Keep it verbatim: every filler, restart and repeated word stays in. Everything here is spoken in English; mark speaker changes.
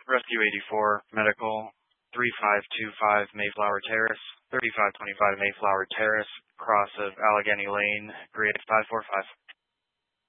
Speaker 1: Rescue eighty-four, Medical, three five two five Mayflower Terrace, thirty-five twenty-five Mayflower Terrace, cross of Allegheny Lane, Grid five four five.